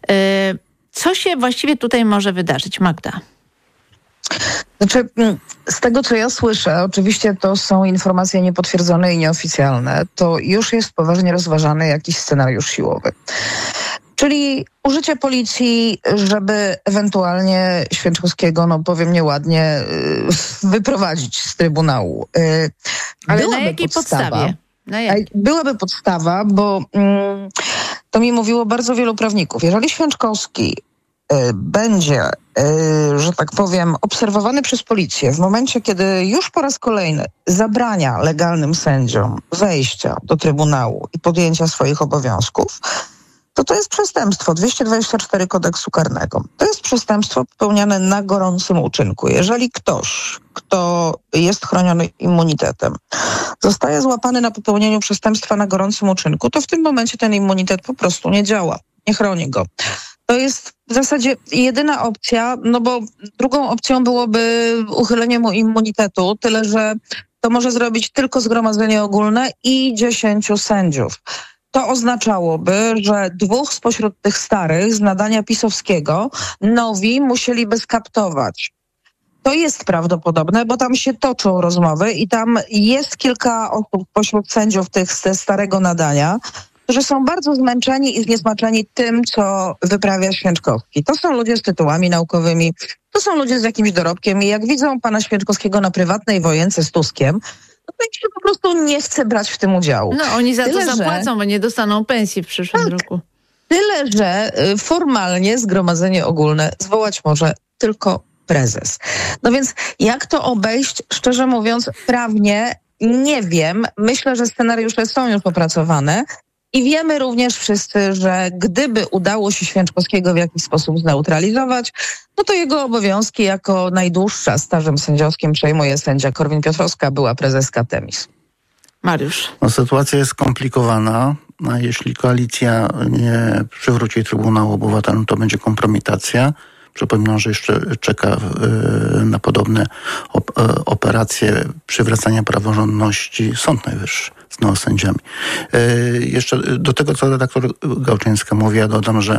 Co się właściwie tutaj może wydarzyć, Magda? Znaczy, z tego co ja słyszę, oczywiście to są informacje niepotwierdzone i nieoficjalne, to już jest poważnie rozważany jakiś scenariusz siłowy. Czyli użycie policji, żeby ewentualnie Święczkowskiego, no powiem nieładnie, wyprowadzić z Trybunału. Ale Byłaby na jakiej podstawa, podstawie? Na jak? Byłaby podstawa, bo mm, to mi mówiło bardzo wielu prawników. Jeżeli Święczkowski y, będzie, y, że tak powiem, obserwowany przez policję w momencie, kiedy już po raz kolejny zabrania legalnym sędziom wejścia do Trybunału i podjęcia swoich obowiązków, to to jest przestępstwo dwieście dwadzieścia cztery kodeksu karnego. To jest przestępstwo popełniane na gorącym uczynku. Jeżeli ktoś, kto jest chroniony immunitetem, zostaje złapany na popełnieniu przestępstwa na gorącym uczynku, to w tym momencie ten immunitet po prostu nie działa, nie chroni go. To jest w zasadzie jedyna opcja, no bo drugą opcją byłoby uchylenie mu immunitetu, tyle że to może zrobić tylko zgromadzenie ogólne i dziesięciu sędziów. To oznaczałoby, że dwóch spośród tych starych z nadania pisowskiego nowi musieliby skaptować. To jest prawdopodobne, bo tam się toczą rozmowy i tam jest kilka osób pośród sędziów tych ze starego nadania, którzy są bardzo zmęczeni i zniesmaczeni tym, co wyprawia Święczkowski. To są ludzie z tytułami naukowymi, to są ludzie z jakimś dorobkiem i jak widzą pana Święczkowskiego na prywatnej wojence z Tuskiem, no to im się po prostu nie chce brać w tym udziału. No oni za Tyle, to zapłacą, że... bo nie dostaną pensji w przyszłym tak. roku. Tyle, że formalnie zgromadzenie ogólne zwołać może tylko prezes. No więc jak to obejść? Szczerze mówiąc, prawnie nie wiem. Myślę, że scenariusze są już opracowane i wiemy również wszyscy, że gdyby udało się Święczkowskiego w jakiś sposób zneutralizować, no to jego obowiązki jako najdłuższa stażem sędziowskim przejmuje sędzia Korwin-Piotrowska, była prezeska Temis. Mariusz. No, sytuacja jest skomplikowana. A jeśli koalicja nie przywróci Trybunału Obywatelom, to będzie kompromitacja. Przypominam, że jeszcze czeka y, na podobne op- y, operacje przywracania praworządności Sąd Najwyższy z neosędziami. Y, jeszcze do tego, co redaktor Gałczyńska mówi, ja dodam, że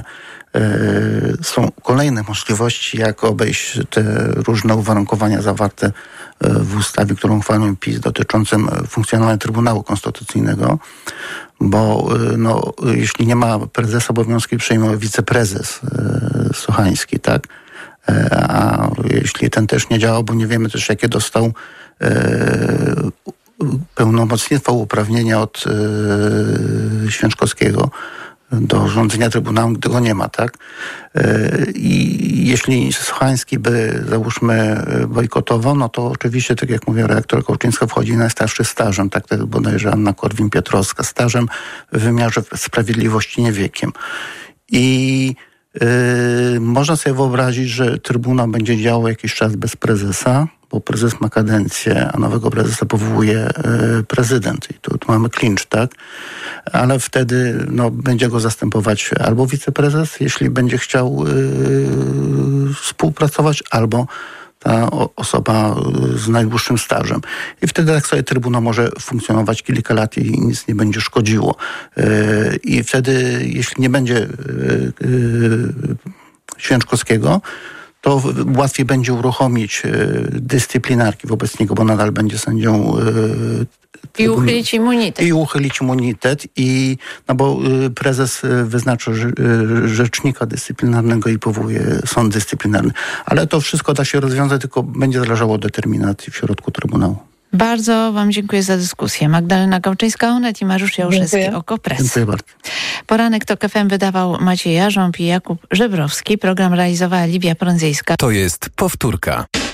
y, są kolejne możliwości, jak obejść te różne uwarunkowania zawarte w ustawie, którą uchwalił PiS, dotyczącym funkcjonowania Trybunału Konstytucyjnego, bo no, jeśli nie ma prezesa, obowiązki przejmuje wiceprezes e, Sochański, tak? E, a jeśli ten też nie działa, bo nie wiemy też, jakie dostał e, pełnomocnictwo, uprawnienia od e, Święczkowskiego do rządzenia Trybunału, tego nie ma, tak? I jeśli Sochański by, załóżmy, bojkotował, no to oczywiście, tak jak mówię, redaktor Kołczyńska wchodzi najstarszy stażem, tak, tak bodajże Anna Korwin-Piotrowska, stażem w wymiarze sprawiedliwości, nie wiekiem. I yy, można sobie wyobrazić, że Trybunał będzie działał jakiś czas bez prezesa, bo prezes ma kadencję, a nowego prezesa powołuje y, prezydent. I tu, tu mamy klincz, tak? Ale wtedy no, będzie go zastępować albo wiceprezes, jeśli będzie chciał y, współpracować, albo ta osoba z najdłuższym stażem. I wtedy tak sobie Trybunał może funkcjonować kilka lat i nic nie będzie szkodziło. I wtedy, jeśli nie będzie Święczkowskiego, to łatwiej będzie uruchomić dyscyplinarki wobec niego, bo nadal będzie sędzią. I uchylić immunitet. I uchylić immunitet, i, no bo prezes wyznaczy rzecznika dyscyplinarnego i powołuje sąd dyscyplinarny. Ale to wszystko da się rozwiązać, tylko będzie zależało od determinacji w środku Trybunału. Bardzo wam dziękuję za dyskusję. Magdalena Gałczyńska, Onet i Mariusz Jałuszewski, Okopres. Dziękuję bardzo. Poranek TOK F M wydawał Maciej Jarząb i Jakub Żebrowski. Program realizowała Livia Prądzyjska. To jest powtórka.